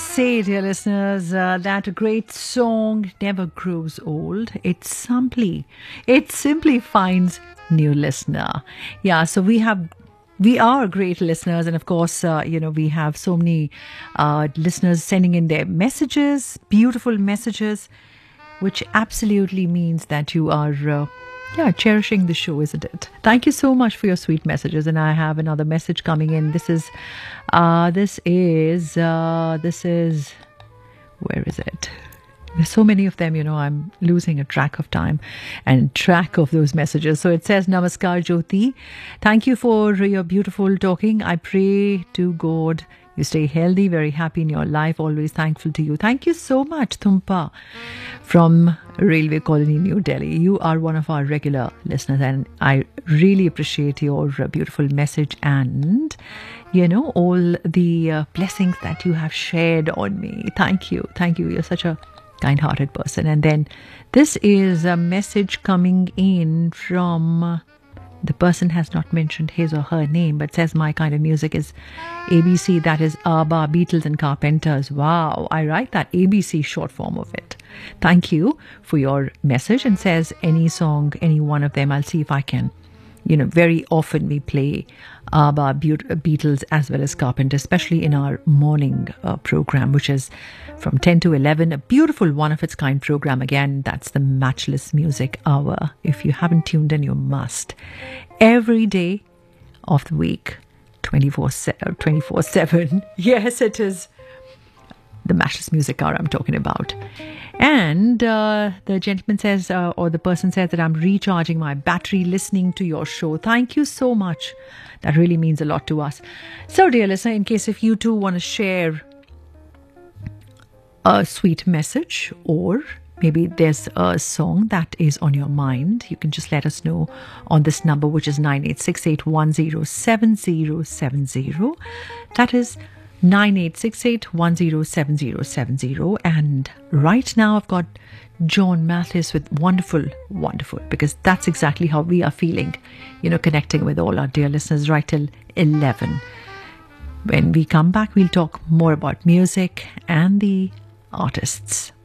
say, dear listeners, that a great song never grows old. It simply finds new listener. Yeah, so we are great listeners, and of course, we have so many listeners sending in their messages, beautiful messages, which absolutely means that you are cherishing the show, isn't it? Thank you so much for your sweet messages. And I have another message coming in. This is where is it? There's so many of them, I'm losing a track of time and track of those messages. So it says, Namaskar Jyoti. Thank you for your beautiful talking. I pray to God you stay healthy, very happy in your life, always thankful to you. Thank you so much, Thumpa from Railway Colony, New Delhi. You are one of our regular listeners, and I really appreciate your beautiful message and, all the blessings that you have shared on me. Thank you. Thank you. You're such a kind-hearted person. And then this is a message coming in from... the person has not mentioned his or her name, but says my kind of music is ABC, that is ABBA, Beatles and Carpenters. Wow, I like that ABC short form of it. Thank you for your message, and says any song, any one of them, I'll see if I can. Very often we play ABBA, Beatles as well as Carpenters, especially in our morning program, which is from 10 to 11, a beautiful one-of-its-kind program. Again, that's the Matchless Music Hour. If you haven't tuned in, you must. Every day of the week, 24/7. Yes, it is the Matchless Music Hour I'm talking about. And the gentleman says, or the person says that I'm recharging my battery listening to your show. Thank you so much. That really means a lot to us. So, dear listener, in case if you too want to share a sweet message, or maybe there's a song that is on your mind, you can just let us know on this number, which is 9868107070. That is 9868107070. And right now I've got John Mathis with Wonderful, Wonderful, because that's exactly how we are feeling, connecting with all our dear listeners right till 11. When we come back, we'll talk more about music and the artists.